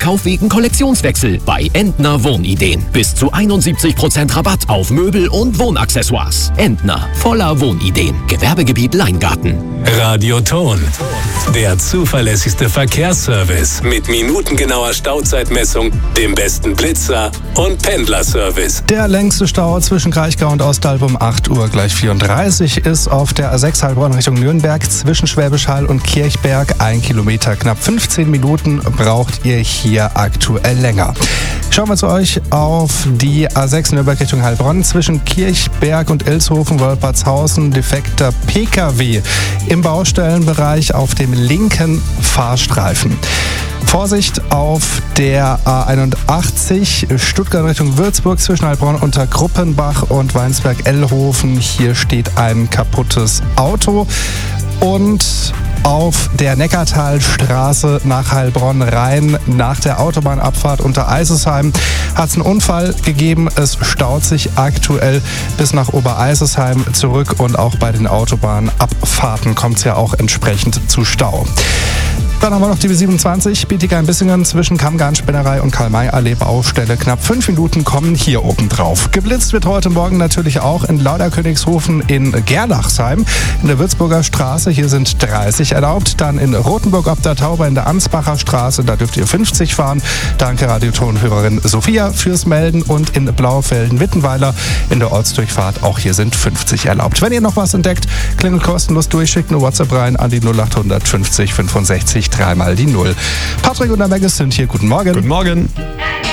Kauf wegen Kollektionswechsel bei Entner Wohnideen. Bis zu 71% Rabatt auf Möbel und Wohnaccessoires. Entner, voller Wohnideen. Gewerbegebiet Leingarten. Radio Ton. Der zuverlässigste Verkehrsservice mit minutengenauer Stauzeitmessung, dem besten Blitzer und Pendlerservice. Der längste Stau zwischen Kraichgau und Ostalb um 8 Uhr gleich 34 ist auf der A6 Heilbronn Richtung Nürnberg zwischen Schwäbisch Hall und Kirchberg. 1 Kilometer, knapp 15 Minuten braucht ihr hier aktuell länger. Schauen wir zu euch auf die A6 Nürnberg Richtung Heilbronn zwischen Kirchberg und Ilshofen-Wolpertshausen. Defekter PKW im Baustellenbereich auf dem linken Fahrstreifen. Vorsicht auf der A81 Stuttgart Richtung Würzburg zwischen Heilbronn unter Gruppenbach und Weinsberg-Ellhofen. Hier steht ein kaputtes Auto. Und auf der Neckartalstraße nach Heilbronn rein, nach der Autobahnabfahrt unter Eisesheim, hat es einen Unfall gegeben. Es staut sich aktuell bis nach Obereisesheim zurück und auch bei den Autobahnabfahrten kommt es ja auch entsprechend zu Stau. Dann haben wir noch die B27, Bietigheim-Bissingen zwischen Kammgarn-Spinnerei und Karl-May-Allee Baustelle. Knapp 5 Minuten kommen hier oben drauf. Geblitzt wird heute Morgen natürlich auch in Lauderkönigshofen in Gerlachsheim, in der Würzburger Straße. Hier sind 30 erlaubt. Dann in Rothenburg ob der Tauber in der Ansbacher Straße, da dürft ihr 50 fahren. Danke Radioton-Hörerin Sophia fürs Melden. Und in Blaufelden-Wittenweiler in der Ortsdurchfahrt, auch hier sind 50 erlaubt. Wenn ihr noch was entdeckt, klingelt kostenlos durch, schickt eine WhatsApp rein an die 0800 50 65 3 mal die 0. Patrick und der Megas sind hier. Guten Morgen. Guten Morgen.